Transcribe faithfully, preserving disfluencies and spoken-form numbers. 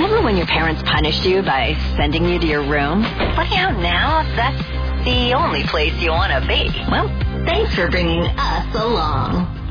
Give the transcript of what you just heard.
Remember when your parents punished you by sending you to your room? Funny how now that's the only place you want to be. Well, thanks for bringing us along.